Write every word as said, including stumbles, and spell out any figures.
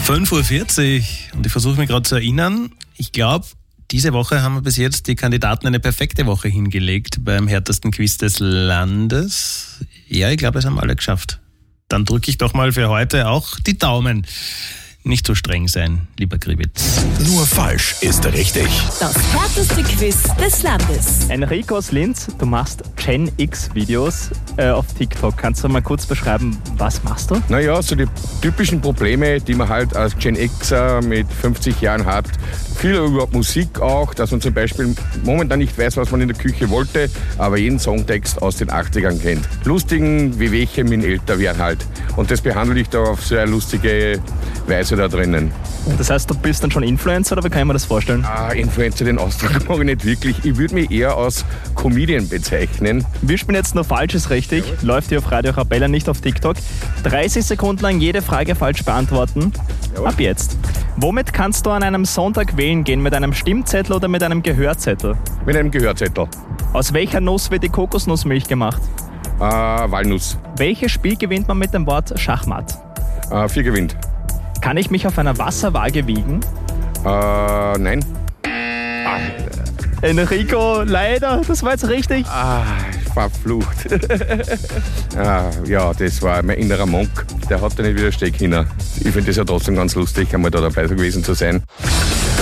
fünf Uhr vierzig und ich versuche mich gerade zu erinnern. Ich glaube, diese Woche haben wir bis jetzt die Kandidaten eine perfekte Woche hingelegt beim härtesten Quiz des Landes. Ja, ich glaube, das haben alle geschafft. Dann drücke ich doch mal für heute auch die Daumen. Nicht so streng sein, lieber Krivitz. Nur falsch ist richtig. Das härteste Quiz des Landes. Enrico aus Linz, du machst Gen X-Videos äh, auf TikTok. Kannst du mal kurz beschreiben, was machst du? Naja, so die typischen Probleme, die man halt als Gen Xer mit fünfzig Jahren hat. Viel über Musik auch, dass man zum Beispiel momentan nicht weiß, was man in der Küche wollte, aber jeden Songtext aus den achtzigern kennt. Lustigen wie welche mit älter werden halt. Und das behandle ich da auf so eine lustige Weise da drinnen. Das heißt, du bist dann schon Influencer oder wie kann ich mir das vorstellen? Ah, Influencer, den Ausdruck mag ich nicht wirklich. Ich würde mich eher als Comedian bezeichnen. Wir spielen jetzt nur Falsches richtig. Ja. Läuft hier auf Radio Arabella, nicht auf TikTok. dreißig Sekunden lang jede Frage falsch beantworten. Ja. Ab jetzt. Womit kannst du an einem Sonntag wählen gehen? Mit einem Stimmzettel oder mit einem Gehörzettel? Mit einem Gehörzettel. Aus welcher Nuss wird die Kokosnussmilch gemacht? Äh, Walnuss. Welches Spiel gewinnt man mit dem Wort Schachmatt? Äh, vier gewinnt. Kann ich mich auf einer Wasserwaage wiegen? Äh, nein. Ah. Enrico, leider, das war jetzt richtig. Ah, verflucht. ah, ja, das war mein innerer Monk. Der hat da nicht widerstehen können. Ich finde das ja trotzdem ganz lustig, einmal da dabei gewesen zu sein.